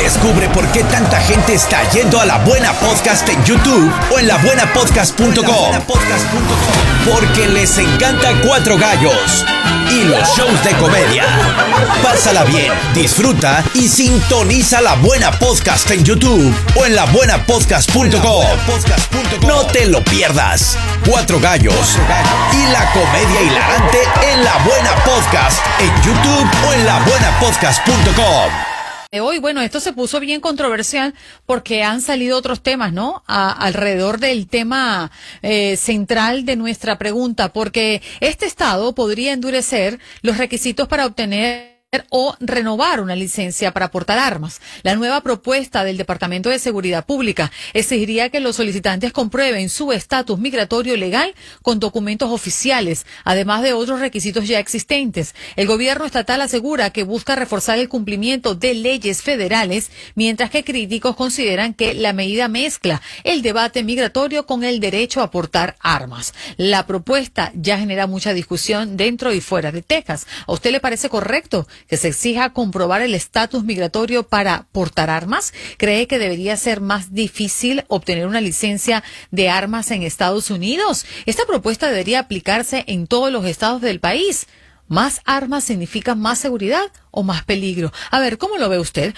Descubre por qué tanta gente está yendo a La Buena Podcast en YouTube o en labuenapodcast.com. Porque les encanta Cuatro Gallos y los shows de comedia. Pásala bien, disfruta y sintoniza La Buena Podcast en YouTube o en labuenapodcast.com. No te lo pierdas. Cuatro Gallos y la comedia hilarante en La Buena Podcast en YouTube o en labuenapodcast.com. Hoy, bueno, esto se puso bien controversial porque han salido otros temas, ¿no? Alrededor del tema central de nuestra pregunta, porque este estado podría endurecer los requisitos para obtener o renovar una licencia para portar armas. La nueva propuesta del Departamento de Seguridad Pública exigiría que los solicitantes comprueben su estatus migratorio legal con documentos oficiales, además de otros requisitos ya existentes. El gobierno estatal asegura que busca reforzar el cumplimiento de leyes federales, mientras que críticos consideran que la medida mezcla el debate migratorio con el derecho a portar armas. La propuesta ya genera mucha discusión dentro y fuera de Texas. ¿A usted le parece correcto que se exija comprobar el estatus migratorio para portar armas? ¿Cree que debería ser más difícil obtener una licencia de armas en Estados Unidos? Esta propuesta debería aplicarse en todos los estados del país. ¿Más armas significa más seguridad o más peligro? A ver, ¿cómo lo ve usted?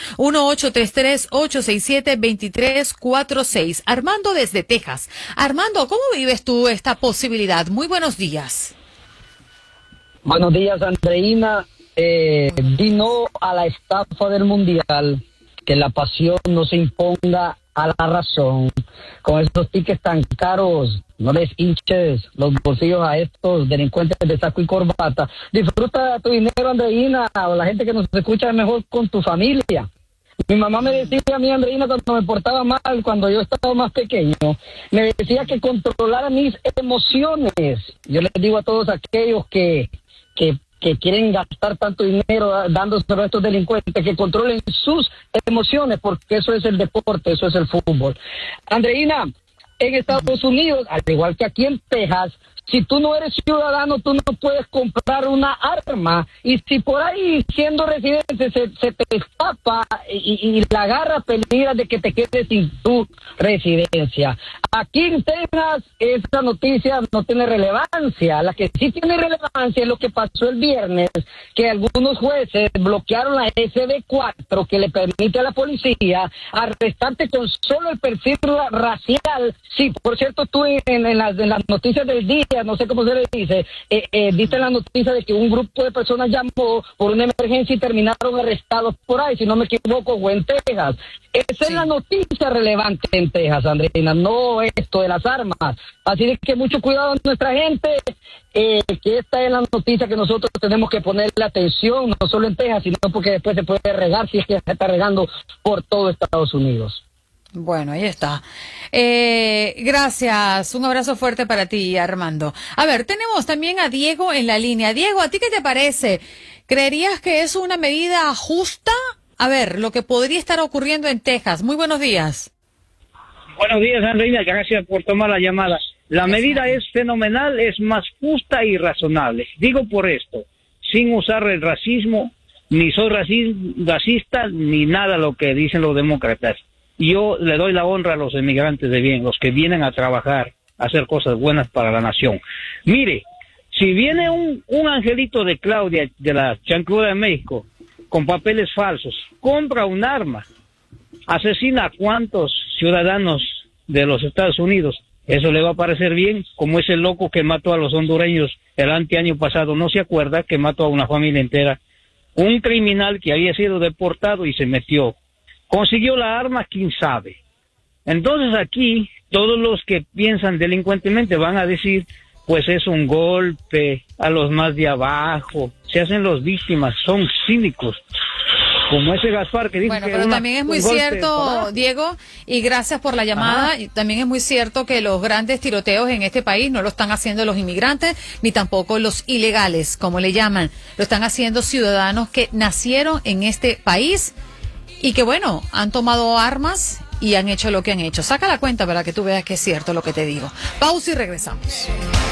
1-833-867-2346. Armando desde Texas. Armando, ¿cómo vives tú esta posibilidad? Muy buenos días. Buenos días, Andreina. Di no a la estafa del mundial, que la pasión no se imponga a la razón. Con estos tickets tan caros, no les hinches los bolsillos a estos delincuentes de saco y corbata. Disfruta tu dinero, Andreina, o la gente que nos escucha es mejor con tu familia. Mi mamá me decía a mí, Andreina, cuando me portaba mal, cuando yo estaba más pequeño, me decía que controlara mis emociones. Yo les digo a todos aquellos que quieren gastar tanto dinero dándoselo a estos delincuentes, que controlen sus emociones, porque eso es el deporte, eso es el fútbol. Andreina, en Estados Unidos, al igual que aquí en Texas, si tú no eres ciudadano, tú no puedes comprar una arma, y si por ahí, siendo residente, se te escapa y la agarra, peligra de que te quedes sin tu residencia. Aquí en Texas, esta noticia no tiene relevancia. La que sí tiene relevancia es lo que pasó el viernes, que algunos jueces bloquearon la SB4, que le permite a la policía arrestarte con solo el perfil racial. Sí, por cierto, tú en las noticias del día, no sé cómo se le dice, diste la noticia de que un grupo de personas llamó por una emergencia y terminaron arrestados por ahí, si no me equivoco, fue en Texas. Esa es la noticia relevante en Texas, Andreina, no esto de las armas. Así de que mucho cuidado a nuestra gente, que esta es la noticia que nosotros tenemos que ponerle atención, no solo en Texas, sino porque después se puede regar, si es que se está regando por todo Estados Unidos. Bueno, ahí está. Gracias. Un abrazo fuerte para ti, Armando. A ver, tenemos también a Diego en la línea. Diego, ¿a ti qué te parece? ¿Creerías que es una medida justa? A ver, lo que podría estar ocurriendo en Texas. Muy buenos días. Buenos días, Andreina. Gracias por tomar la llamada. La medida es fenomenal, es más justa y razonable. Digo por esto, sin usar el racismo, ni soy racista, ni nada lo que dicen los demócratas. Yo le doy la honra a los emigrantes de bien, los que vienen a trabajar, a hacer cosas buenas para la nación. Mire, si viene un angelito de Claudia, de la Chancluda de México, con papeles falsos, compra un arma, asesina a cuantos ciudadanos de los Estados Unidos, eso le va a parecer bien, como ese loco que mató a los hondureños el anteaño pasado, ¿no se acuerda? Que mató a una familia entera. Un criminal que había sido deportado y se metió. ¿Consiguió la arma? ¿Quién sabe? Entonces aquí, todos los que piensan delincuentemente van a decir, pues es un golpe a los más de abajo, se hacen los víctimas, son cínicos. Como ese Gaspar que dice bueno, que pero también es muy cierto, Diego, y gracias por la llamada. Y también es muy cierto que los grandes tiroteos en este país no lo están haciendo los inmigrantes, ni tampoco los ilegales, como le llaman. Lo están haciendo ciudadanos que nacieron en este país y que, bueno, han tomado armas y han hecho lo que han hecho. Saca la cuenta para que tú veas que es cierto lo que te digo. Pausa y regresamos.